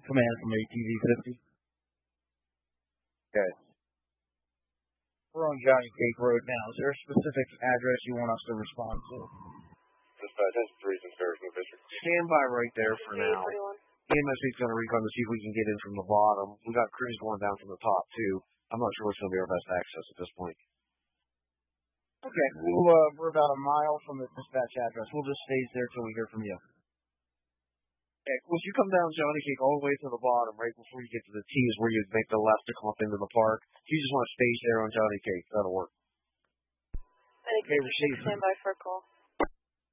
Command from ATV 50. Okay. We're on Johnny Cake Road now. Is there a specific address you want us to respond to? Dispatch, that's 3 in Sarasota District. Stand by right there for now. EMS is going to recon to see if we can get in from the bottom. We got crews going down from the top, too. I'm not sure what's going to be our best access at this point. Okay. We're about a mile from the dispatch address. We'll just stay there till we hear from you. Okay. Well, if you come down Johnny Cake all the way to the bottom, right before you get to the T is where you make the left to come up into the park. If you just want to stage there on Johnny Cake, that'll work. Okay, receive. Stand by for a call.